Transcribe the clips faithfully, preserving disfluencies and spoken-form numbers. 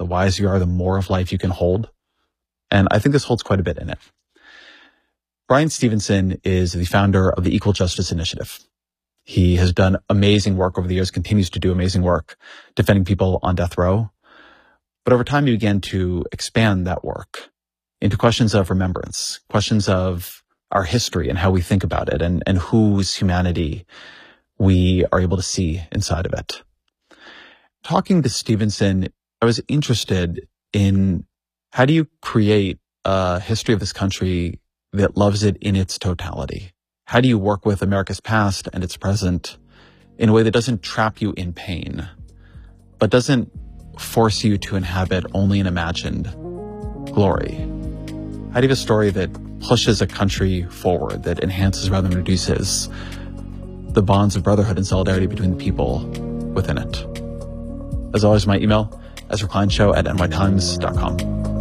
the wiser you are, the more of life you can hold. And I think this holds quite a bit in it. Bryan Stevenson is the founder of the Equal Justice Initiative. He has done amazing work over the years, continues to do amazing work defending people on death row. But over time, he began to expand that work into questions of remembrance, questions of our history and how we think about it, and, and whose humanity we are able to see inside of it. Talking to Stevenson, I was interested in how do you create a history of this country that loves it in its totality? How do you work with America's past and its present in a way that doesn't trap you in pain, but doesn't force you to inhabit only an imagined glory? How do you have a story that pushes a country forward, that enhances rather than reduces the bonds of brotherhood and solidarity between the people within it? As always, my email, Ezra Klein Show at N Y Times dot com.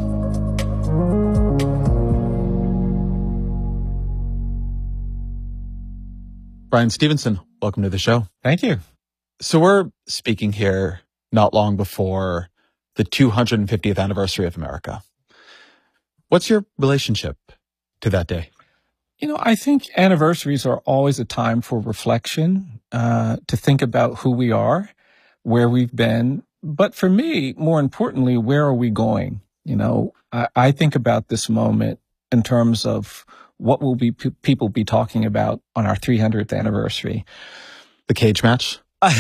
Bryan Stevenson, welcome to the show. Thank you. So we're speaking here not long before the two hundred fiftieth anniversary of America. What's your relationship to that day? You know, I think anniversaries are always a time for reflection, uh, to think about who we are, where we've been. But for me, more importantly, where are we going? You know, I, I think about this moment in terms of what will be p- people be talking about on our three hundredth anniversary. The cage match?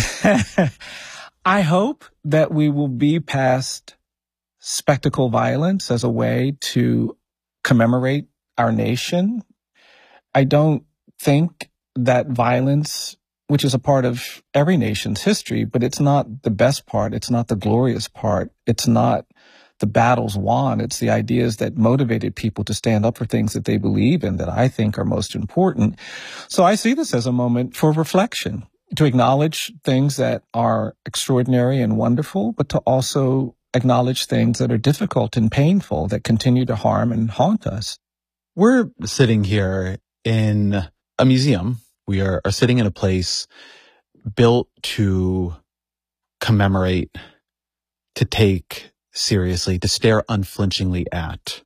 I hope that we will be past spectacle violence as a way to commemorate our nation. I don't think that violence, which is a part of every nation's history, but it's not the best part. It's not the glorious part. It's not the battles won. It's the ideas that motivated people to stand up for things that they believe in that I think are most important. So I see this as a moment for reflection, to acknowledge things that are extraordinary and wonderful, but to also acknowledge things that are difficult and painful that continue to harm and haunt us. We're sitting here in a museum. We are, are sitting in a place built to commemorate, to take seriously, to stare unflinchingly at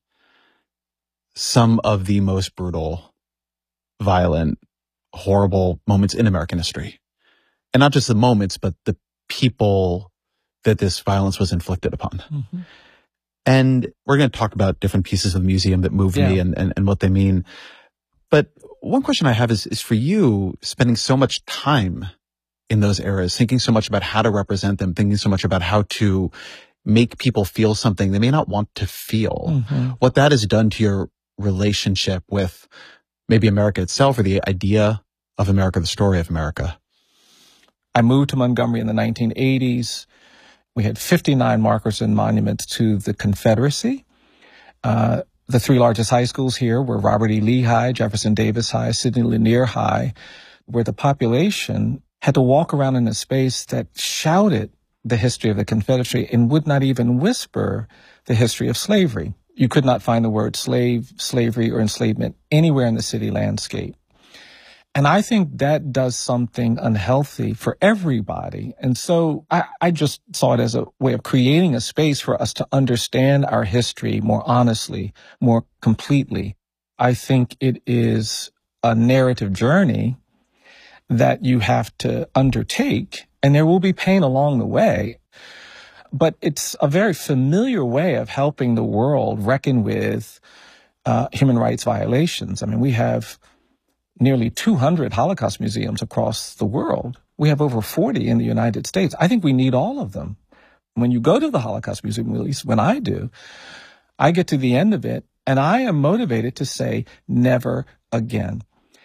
some of the most brutal, violent, horrible moments in American history. And not just the moments, but the people that this violence was inflicted upon. Mm-hmm. And we're going to talk about different pieces of the museum that moved yeah. me and, and, and what they mean. But one question I have is, is for you, spending so much time in those eras, thinking so much about how to represent them, thinking so much about how to make people feel something they may not want to feel, mm-hmm. what that has done to your relationship with maybe America itself or the idea of America, the story of America. I moved to Montgomery in the nineteen eighties. We had fifty-nine markers and monuments to the Confederacy. Uh, the three largest high schools here were Robert E. Lee High, Jefferson Davis High, Sidney Lanier High, where the population had to walk around in a space that shouted the history of the Confederacy and would not even whisper the history of slavery. You could not find the word slave, slavery, or enslavement anywhere in the city landscape. And I think that does something unhealthy for everybody. And so I, I just saw it as a way of creating a space for us to understand our history more honestly, more completely. I think it is a narrative journey that you have to undertake, and there will be pain along the way. But it's a very familiar way of helping the world reckon with uh, human rights violations. I mean, we have nearly two hundred Holocaust museums across the world. We have over forty in the United States. I think we need all of them. When you go to the Holocaust Museum, at least when I do, I get to the end of it, and I am motivated to say, never again.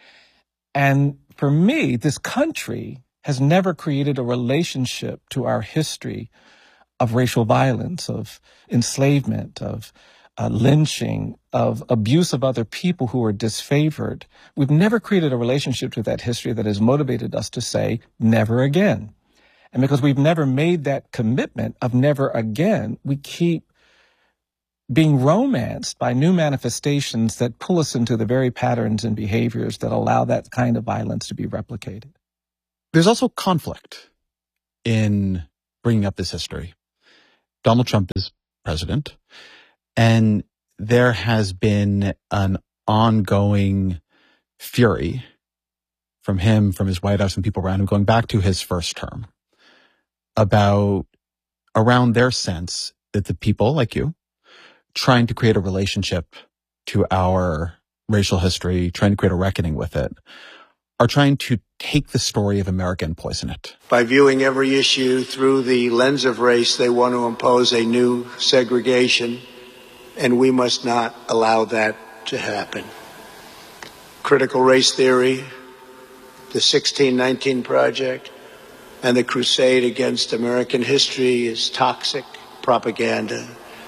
And for me, this country has never created a relationship to our history of racial violence, of enslavement, of uh, lynching, of abuse of other people who are disfavored. We've never created a relationship to that history that has motivated us to say, never again. And because we've never made that commitment of never again, we keep being romanced by new manifestations that pull us into the very patterns and behaviors that allow that kind of violence to be replicated. There's also conflict in bringing up this history. Donald Trump is president. And there has been an ongoing fury from him, from his White House and people around him, going back to his first term, about around their sense that the people like you trying to create a relationship to our racial history, trying to create a reckoning with it, are trying to take the story of America and poison it. By viewing every issue through the lens of race, they want to impose a new segregation, and we must not allow that to happen. Critical race theory, the sixteen nineteen Project, and the crusade against American history is toxic propaganda,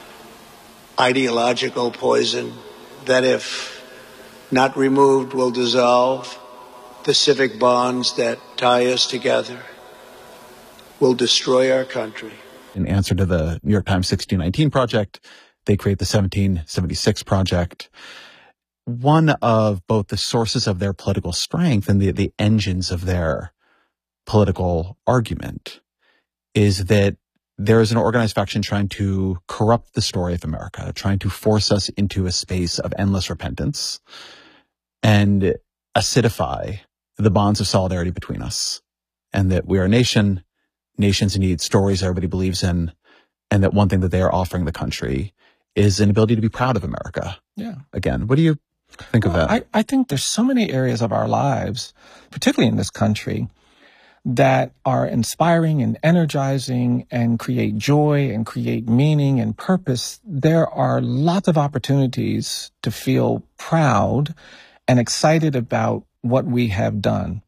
ideological poison that, if not removed, will dissolve the civic bonds that tie us together, will destroy our country. In answer to the New York Times sixteen nineteen Project, they create the seventeen seventy-six Project. One of both the sources of their political strength and the, the engines of their political argument is that there is an organized faction trying to corrupt the story of America, trying to force us into a space of endless repentance and acidify the bonds of solidarity between us. And that we are a nation, nations need stories everybody believes in, and that one thing that they are offering the country is an ability to be proud of America. Yeah. Again, what do you think well, of that? I, I think there's so many areas of our lives, particularly in this country, that are inspiring and energizing and create joy and create meaning and purpose. There are lots of opportunities to feel proud and excited about what we have done.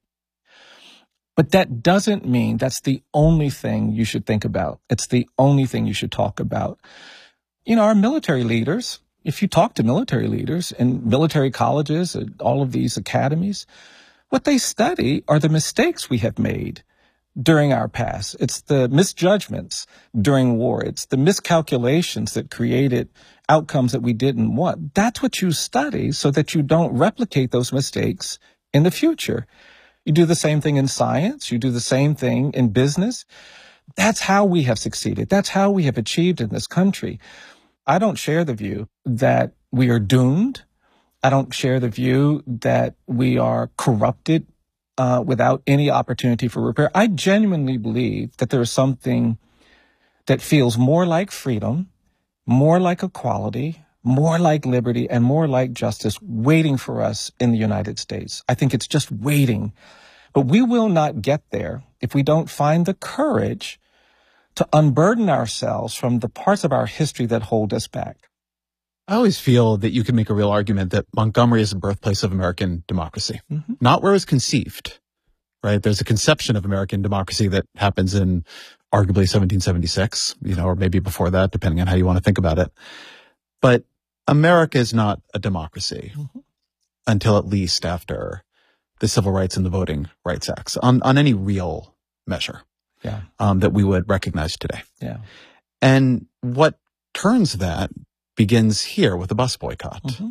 But that doesn't mean that's the only thing you should think about. It's the only thing you should talk about. You know, our military leaders, if you talk to military leaders in military colleges, all of these academies, what they study are the mistakes we have made during our past. It's the misjudgments during war. It's the miscalculations that created outcomes that we didn't want. That's what you study so that you don't replicate those mistakes in the future. You do the same thing in science. You do the same thing in business. That's how we have succeeded. That's how we have achieved in this country. I don't share the view that we are doomed. I don't share the view that we are corrupted uh, without any opportunity for repair. I genuinely believe that there is something that feels more like freedom, more like equality, more like liberty, and more like justice waiting for us in the United States. I think it's just waiting. But we will not get there if we don't find the courage to unburden ourselves from the parts of our history that hold us back. I always feel that you can make a real argument that Montgomery is the birthplace of American democracy, Mm-hmm. not where it was conceived, right? There's a conception of American democracy that happens in arguably seventeen seventy-six, you know, or maybe before that, depending on how you want to think about it. But America is not a democracy Mm-hmm. until at least after the Civil Rights and the Voting Rights Acts on, on any real measure. Yeah. Um, that we would recognize today. Yeah. And what turns that begins here with the bus boycott. Mm-hmm.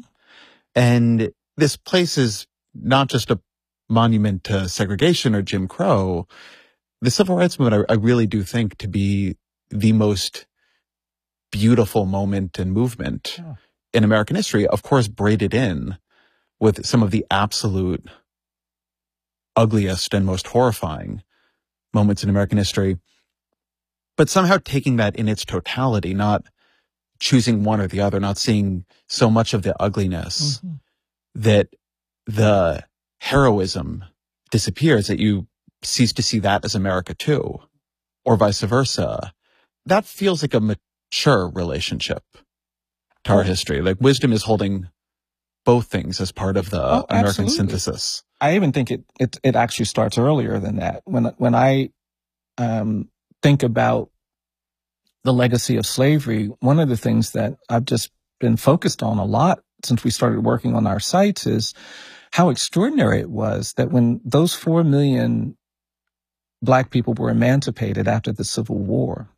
And this place is not just a monument to segregation or Jim Crow. The civil rights movement, I, I really do think to be the most beautiful moment and movement Yeah. in American history, of course, braided in with some of the absolute ugliest and most horrifying moments in American history, but somehow taking that in its totality, not choosing one or the other, not seeing so much of the ugliness Mm-hmm. that the heroism disappears, that you cease to see that as America too, or vice versa. That feels like a mature relationship to our Oh. history. Like wisdom is holding both things as part of the Oh, American absolutely. synthesis. I even think it, it, it actually starts earlier than that. When, when I, um, think about the legacy of slavery, one of the things that I've just been focused on a lot since we started working on our sites is how extraordinary it was that when those four million Black people were emancipated after the Civil War,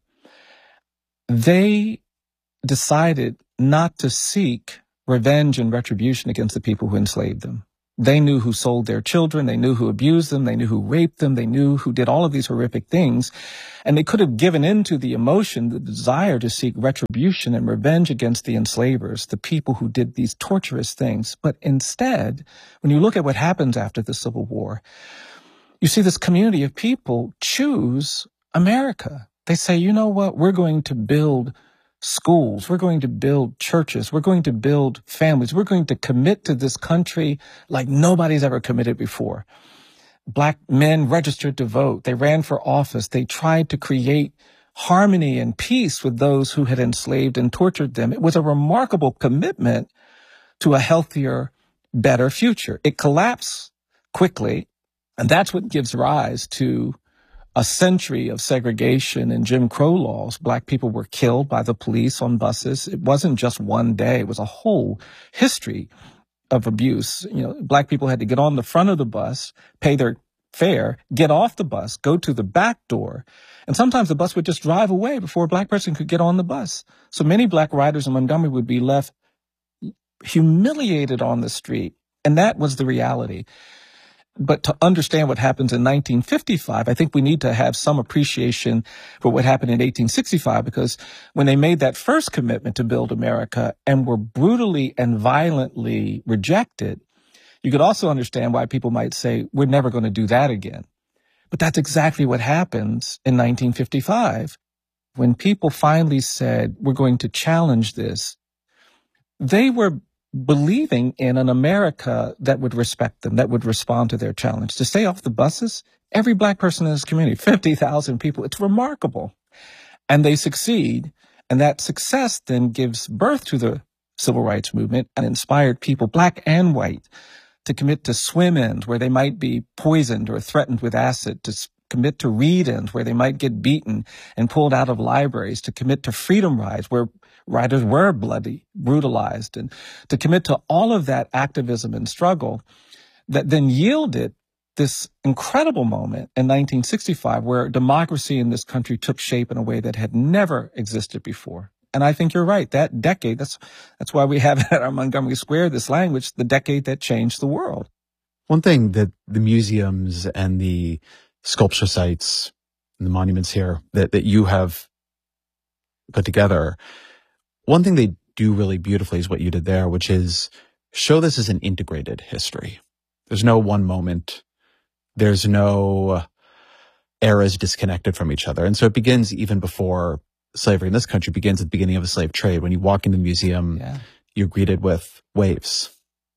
they decided not to seek revenge and retribution against the people who enslaved them. They knew who sold their children. They knew who abused them. They knew who raped them. They knew who did all of these horrific things. And they could have given in to the emotion, the desire to seek retribution and revenge against the enslavers, the people who did these torturous things. But instead, when you look at what happens after the Civil War, you see this community of people choose America. They say, you know what? We're going to build schools. We're going to build churches. We're going to build families. We're going to commit to this country like nobody's ever committed before. Black men registered to vote. They ran for office. They tried to create harmony and peace with those who had enslaved and tortured them. It was a remarkable commitment to a healthier, better future. It collapsed quickly, and that's what gives rise to a century of segregation and Jim Crow laws. Black people were killed by the police on buses. It wasn't just one day. It was a whole history of abuse. You know, black people had to get on the front of the bus, pay their fare, get off the bus, go to the back door. And sometimes the bus would just drive away before a black person could get on the bus. So many black riders in Montgomery would be left humiliated on the street. And that was the reality. But to understand what happens in nineteen fifty-five, I think we need to have some appreciation for what happened in eighteen sixty-five, because when they made that first commitment to build America and were brutally and violently rejected, you could also understand why people might say, we're never going to do that again. But that's exactly what happens in nineteen fifty-five. When people finally said, we're going to challenge this, they were believing in an America that would respect them, that would respond to their challenge. To stay off the buses, every black person in this community, fifty thousand people, it's remarkable. And they succeed. And that success then gives birth to the civil rights movement and inspired people, black and white, to commit to swim-ins where they might be poisoned or threatened with acid, to commit to read-ins where they might get beaten and pulled out of libraries, to commit to freedom rides where riders were bloody, brutalized, and to commit to all of that activism and struggle that then yielded this incredible moment in nineteen sixty-five where democracy in this country took shape in a way that had never existed before. And I think you're right. That decade, that's that's why we have at our Montgomery Square this language, the decade that changed the world. One thing that the museums and the sculpture sites and the monuments here that, that you have put together, one thing they do really beautifully is what you did there, which is show this as an integrated history. There's no one moment. There's no eras disconnected from each other. And so it begins even before slavery in this country, begins at the beginning of the slave trade. When you walk in the museum, yeah. you're greeted with waves.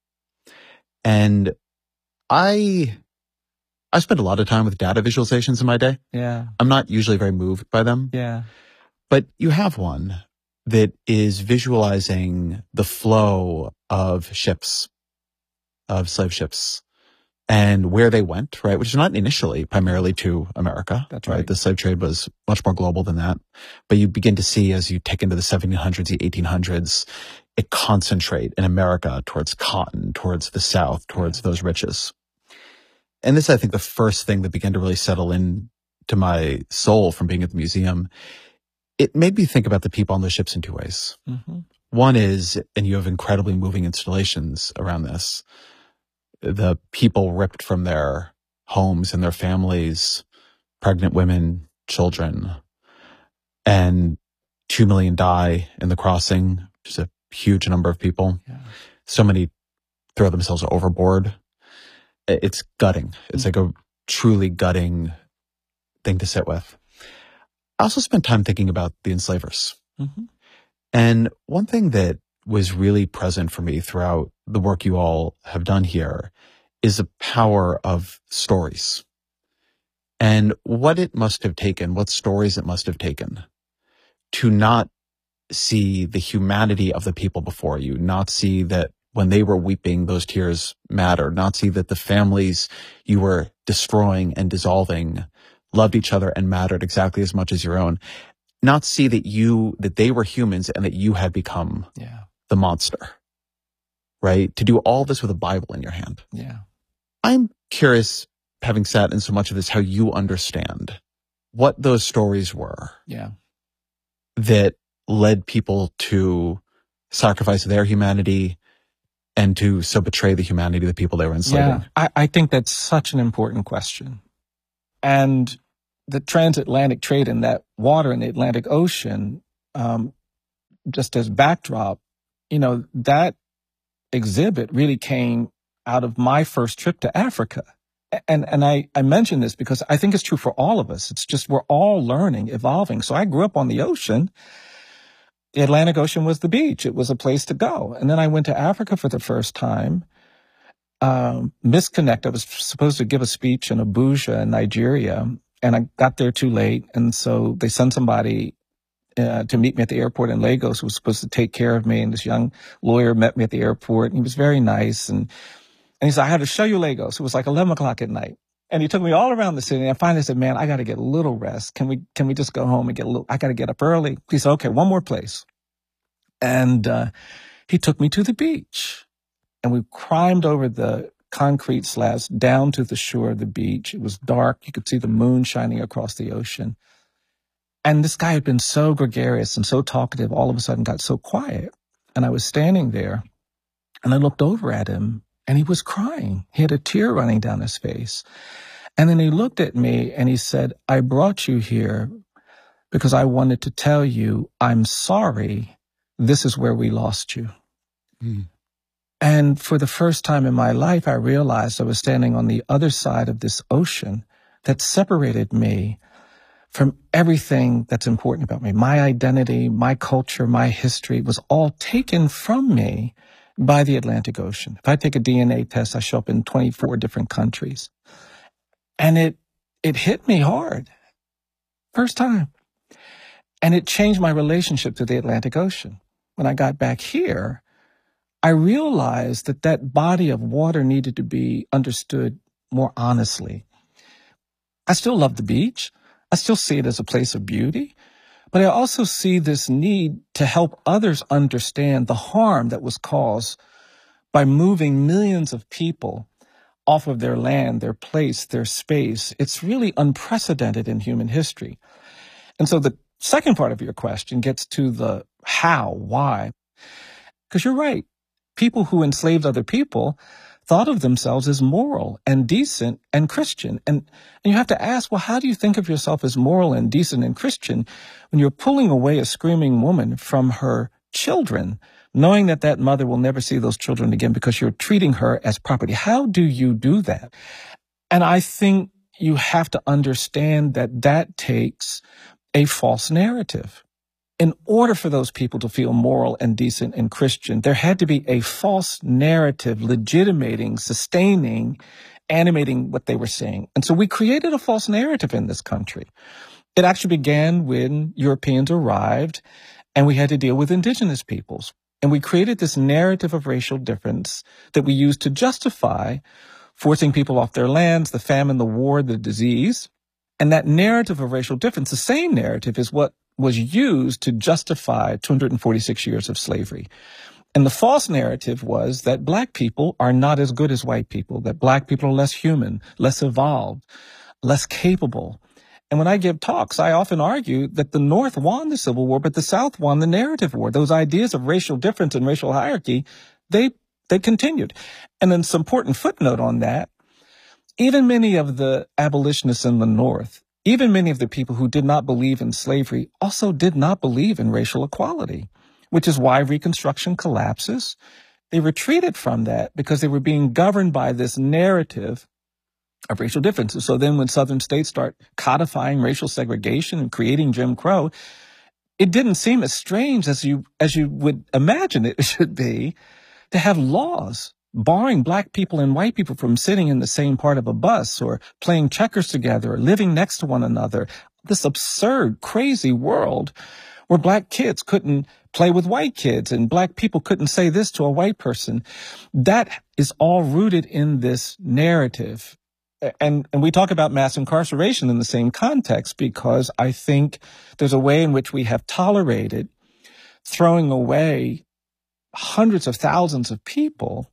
And I... I spend a lot of time with data visualizations in my day. Yeah. I'm not usually very moved by them. Yeah. But you have one that is visualizing the flow of ships, of slave ships, and where they went, right? Which is not initially primarily to America. That's right. right. The slave trade was much more global than that. But you begin to see as you take into the seventeen hundreds, the eighteen hundreds, it concentrate in America towards cotton, towards the South, towards yeah. those riches. And this, I think, the first thing that began to really settle in to my soul from being at the museum, it made me think about the people on the ships in two ways. Mm-hmm. One is, and you have incredibly moving installations around this, the people ripped from their homes and their families, pregnant women, children, and two million die in the crossing, which is a huge number of people. Yeah. So many throw themselves overboard. It's gutting. It's like a truly gutting thing to sit with. I also spent time thinking about the enslavers. Mm-hmm. And one thing that was really present for me throughout the work you all have done here is the power of stories. And what it must have taken, what stories it must have taken to not see the humanity of the people before you, not see that when they were weeping, those tears mattered, not see that the families you were destroying and dissolving loved each other and mattered exactly as much as your own, not see that you, that they were humans and that you had become yeah. the monster, right? To do all this with a Bible in your hand. Yeah. I'm curious, having sat in so much of this, how you understand what those stories were yeah. that led people to sacrifice their humanity and to so betray the humanity of the people they were enslaving? Yeah, I, I think that's such an important question. And the transatlantic trade in that water in the Atlantic Ocean, um, just as backdrop, you know, that exhibit really came out of my first trip to Africa. And and I, I mention this because I think it's true for all of us. It's just we're all learning, evolving. So I grew up on the ocean. The Atlantic Ocean was the beach. It was a place to go. And then I went to Africa for the first time. Um, misconnect. I was supposed to give a speech in Abuja in Nigeria, and I got there too late. And so they sent somebody uh, to meet me at the airport in Lagos who was supposed to take care of me. And this young lawyer met me at the airport, and he was very nice. And, and he said, I had to show you Lagos. It was like eleven o'clock at night. And he took me all around the city. And I finally said, man, I got to get a little rest. Can we, can we just go home and get a little, I got to get up early. He said, okay, one more place. And, uh, he took me to the beach, and we climbed over the concrete slabs down to the shore of the beach. It was dark. You could see the moon shining across the ocean. And this guy had been so gregarious and so talkative, all of a sudden got so quiet. And I was standing there, and I looked over at him, and he was crying. He had a tear running down his face. And then he looked at me and he said, I brought you here because I wanted to tell you, I'm sorry. This is where we lost you. Mm. And for the first time in my life, I realized I was standing on the other side of this ocean that separated me from everything that's important about me. My identity, my culture, my history was all taken from me by the Atlantic Ocean. If I take a D N A test, I show up in twenty-four different countries. And it, it hit me hard. First time. And it changed my relationship to the Atlantic Ocean. When I got back here, I realized that that body of water needed to be understood more honestly. I still love the beach. I still see it as a place of beauty. But I also see this need to help others understand the harm that was caused by moving millions of people off of their land, their place, their space. It's really unprecedented in human history. And so the second part of your question gets to the how, why. Because you're right. People who enslaved other people thought of themselves as moral and decent and Christian. And, and you have to ask, well, how do you think of yourself as moral and decent and Christian when you're pulling away a screaming woman from her children, knowing that that mother will never see those children again because you're treating her as property? How do you do that? And I think you have to understand that that takes a false narrative. In order for those people to feel moral and decent and Christian, there had to be a false narrative legitimating, sustaining, animating what they were saying. And so we created a false narrative in this country. It actually began when Europeans arrived and we had to deal with indigenous peoples. And we created this narrative of racial difference that we used to justify forcing people off their lands, the famine, the war, the disease. And that narrative of racial difference, the same narrative, is what was used to justify two hundred forty-six years of slavery. And the false narrative was that black people are not as good as white people, that black people are less human, less evolved, less capable. And when I give talks, I often argue that the North won the Civil War, but the South won the narrative war. Those ideas of racial difference and racial hierarchy, they, they continued. And then some important footnote on that, even many of the abolitionists in the North, even many of the people who did not believe in slavery also did not believe in racial equality, which is why Reconstruction collapses. They retreated from that because they were being governed by this narrative of racial differences. So then when Southern states start codifying racial segregation and creating Jim Crow, it didn't seem as strange as you, as you would imagine it should be to have laws barring black people and white people from sitting in the same part of a bus or playing checkers together or living next to one another. This absurd, crazy world where black kids couldn't play with white kids and black people couldn't say this to a white person. That is all rooted in this narrative. And, and we talk about mass incarceration in the same context because I think there's a way in which we have tolerated throwing away hundreds of thousands of people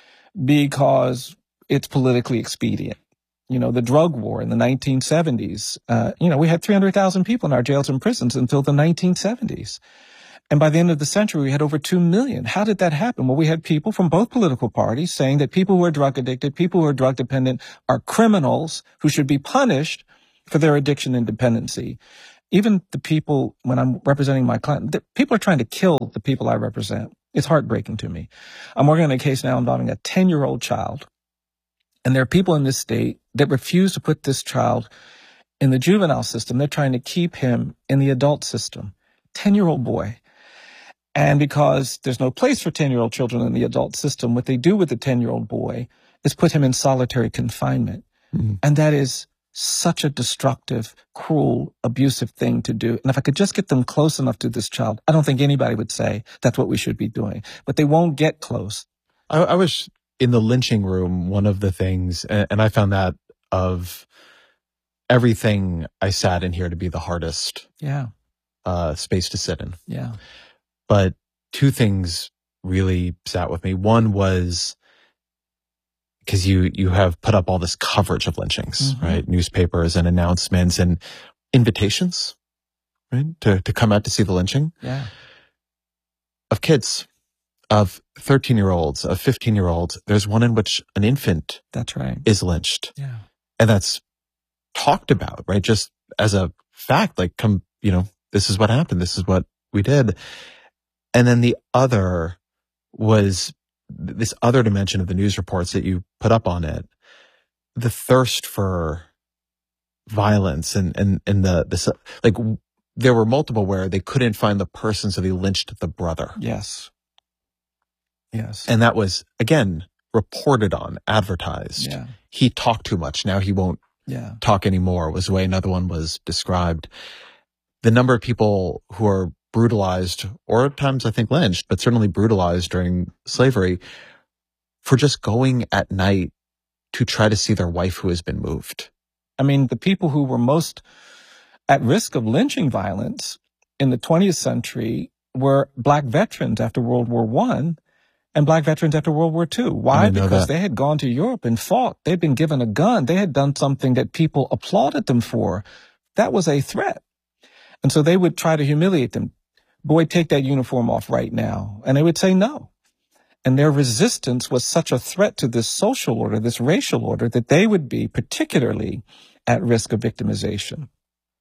because it's politically expedient. You know, the drug war in the nineteen seventies, uh, you know, we had three hundred thousand people in our jails and prisons until the nineteen seventies. And by the end of the century, we had over two million. How did that happen? Well, we had people from both political parties saying that people who are drug addicted, people who are drug dependent are criminals who should be punished for their addiction and dependency. Even the people, when I'm representing my client, the, people are trying to kill the people I represent. It's heartbreaking to me. I'm working on a case now involving a ten-year-old child. And there are people in this state that refuse to put this child in the juvenile system. They're trying to keep him in the adult system. ten-year-old boy. And because there's no place for ten-year-old children in the adult system, what they do with the ten-year-old boy is put him in solitary confinement. Mm-hmm. And that is such a destructive, cruel, abusive thing to do. And if I could just get them close enough to this child, I don't think anybody would say that's what we should be doing. But they won't get close. I, I was in the lynching room, one of the things, and, and I found that of everything I sat in here to be the hardest yeah. uh, space to sit in. Yeah. But two things really sat with me. One was because you you have put up all this coverage of lynchings, mm-hmm. right? Newspapers and announcements and invitations, right? To to come out to see the lynching. Yeah. Of kids, of thirteen-year-olds, of fifteen-year-olds. There's one in which an infant that's right. is lynched. Yeah. And that's talked about, right? Just as a fact, like, come, you know, this is what happened. This is what we did. And then the other was this other dimension of the news reports that you put up on it, the thirst for violence and, and, and the, this, like, there were multiple where they couldn't find the person, so they lynched the brother. Yes. Yes. And that was, again, reported on, advertised. Yeah. He talked too much. Now he won't yeah. talk anymore, was the way another one was described. The number of people who are brutalized, or at times I think lynched, but certainly brutalized during slavery for just going at night to try to see their wife who has been moved. I mean, the people who were most at risk of lynching violence in the twentieth century were Black veterans after World War One and Black veterans after World War Two. Why? Because they had gone to Europe and fought. They'd been given a gun. They had done something that people applauded them for. That was a threat. And so they would try to humiliate them. Boy, take that uniform off right now. And they would say no. And their resistance was such a threat to this social order, this racial order, that they would be particularly at risk of victimization.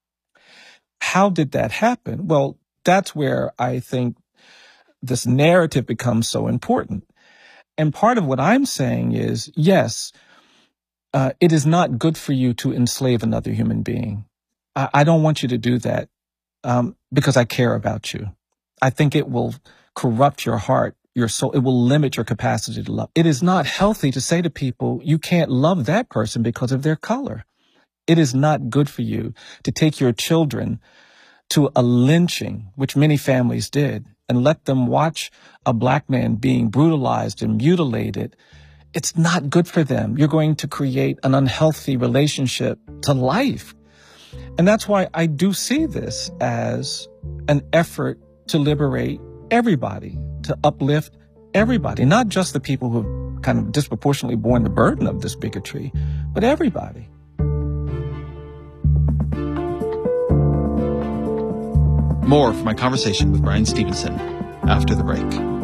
How did that happen? Well, that's where I think this narrative becomes so important. And part of what I'm saying is, yes, uh, it is not good for you to enslave another human being. I, I don't want you to do that. Um, because I care about you. I think it will corrupt your heart, your soul. It will limit your capacity to love. It is not healthy to say to people, you can't love that person because of their color. It is not good for you to take your children to a lynching, which many families did, and let them watch a Black man being brutalized and mutilated. It's not good for them. You're going to create an unhealthy relationship to life. And that's why I do see this as an effort to liberate everybody, to uplift everybody, not just the people who've kind of disproportionately borne the burden of this bigotry, but everybody. More from my conversation with Bryan Stevenson after the break.